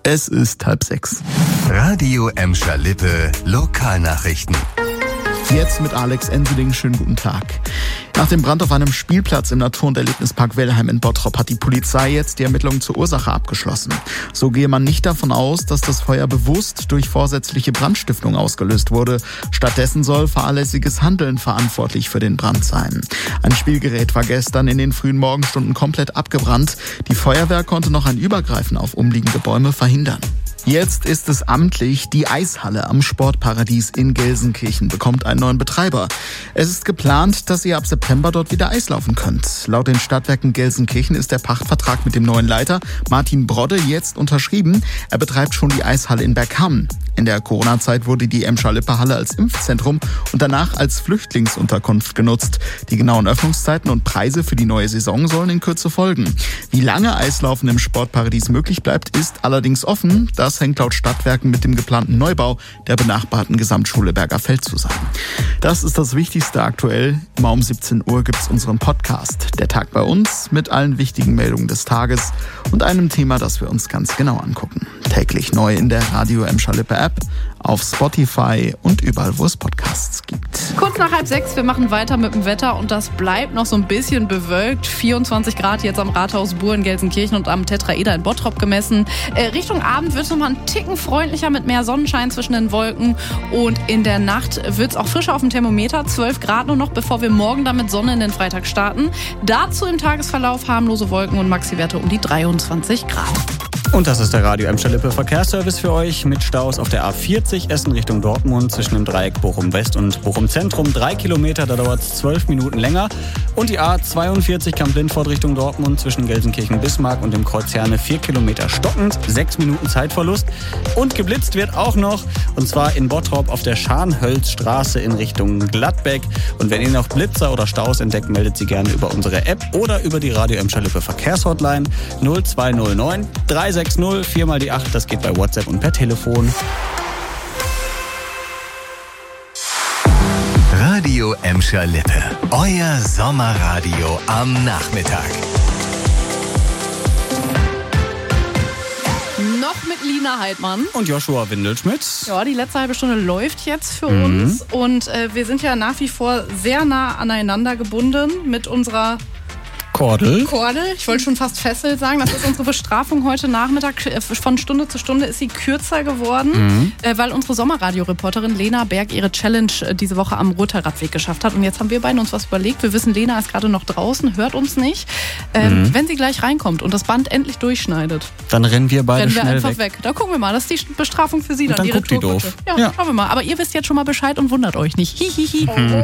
Es ist 5:30. Radio Emscher-Lippe Lokalnachrichten. Jetzt mit Alex Enseling. Schönen guten Tag. Nach dem Brand auf einem Spielplatz im Natur- und Erlebnispark Wellheim in Bottrop hat die Polizei jetzt die Ermittlungen zur Ursache abgeschlossen. So gehe man nicht davon aus, dass das Feuer bewusst durch vorsätzliche Brandstiftung ausgelöst wurde. Stattdessen soll fahrlässiges Handeln verantwortlich für den Brand sein. Ein Spielgerät war gestern in den frühen Morgenstunden komplett abgebrannt. Die Feuerwehr konnte noch ein Übergreifen auf umliegende Bäume verhindern. Jetzt ist es amtlich, die Eishalle am Sportparadies in Gelsenkirchen bekommt einen neuen Betreiber. Es ist geplant, dass ihr ab September dort wieder Eis laufen könnt. Laut den Stadtwerken Gelsenkirchen ist der Pachtvertrag mit dem neuen Leiter Martin Brodde jetzt unterschrieben. Er betreibt schon die Eishalle in Berghammen. In der Corona-Zeit wurde die Emscher-Lippe-Halle als Impfzentrum und danach als Flüchtlingsunterkunft genutzt. Die genauen Öffnungszeiten und Preise für die neue Saison sollen in Kürze folgen. Wie lange Eislaufen im Sportparadies möglich bleibt, ist allerdings offen. Das hängt laut Stadtwerken mit dem geplanten Neubau der benachbarten Gesamtschule Bergerfeld zusammen. Das ist das Wichtigste aktuell. Immer um 17 Uhr gibt's unseren Podcast. Der Tag bei uns mit allen wichtigen Meldungen des Tages und einem Thema, das wir uns ganz genau angucken. Täglich neu in der Radio Emscher-Lippe App, auf Spotify und überall, wo es Podcasts gibt. Kurz nach 5:30, wir machen weiter mit dem Wetter und das bleibt noch so ein bisschen bewölkt. 24 Grad jetzt am Rathaus Buhr in Gelsenkirchen und am Tetraeder in Bottrop gemessen. Richtung Abend wird es nochmal einen Ticken freundlicher mit mehr Sonnenschein zwischen den Wolken und in der Nacht wird es auch frischer auf dem Thermometer. 12 Grad nur noch, bevor wir morgen dann mit Sonne in den Freitag starten. Dazu im Tagesverlauf harmlose Wolken und Maxiwerte um die 23 Grad. Und das ist der Radio Emscher-Lippe Verkehrsservice für euch mit Staus auf der A40 Essen Richtung Dortmund zwischen dem Dreieck Bochum West und Bochum Zentrum. 3 Kilometer, da dauert es 12 Minuten länger. Und die A42 Kamp-Lindfort Richtung Dortmund zwischen Gelsenkirchen-Bismarck und dem Kreuz Herne 4 Kilometer stockend, 6 Minuten Zeitverlust. Und geblitzt wird auch noch, und zwar in Bottrop auf der Scharnhölzstraße in Richtung Gladbeck. Und wenn ihr noch Blitzer oder Staus entdeckt, meldet sie gerne über unsere App oder über die Radio Emscher-Lippe Verkehrshotline 0209 360 4 mal die 8, das geht bei WhatsApp und per Telefon. Radio Emscher-Lippe, euer Sommerradio am Nachmittag. Noch mit Lina Heidmann. Und Joshua Windelschmidt. Ja, die letzte halbe Stunde läuft jetzt für uns. Und wir sind ja nach wie vor sehr nah aneinander gebunden mit unserer Kordel. Ich wollte schon fast Fessel sagen. Das ist unsere Bestrafung heute Nachmittag. Von Stunde zu Stunde ist sie kürzer geworden, weil unsere Sommerradio-Reporterin Lena Berg ihre Challenge diese Woche am Rother-Radweg geschafft hat. Und jetzt haben wir beiden uns was überlegt. Wir wissen, Lena ist gerade noch draußen, hört uns nicht. Wenn sie gleich reinkommt und das Band endlich durchschneidet, dann rennen wir beide schnell einfach weg. Da gucken wir mal. Das ist die Bestrafung für sie. Und dann die guckt die doof. Ja, schauen wir mal. Aber ihr wisst jetzt schon mal Bescheid und wundert euch nicht. Hihihi.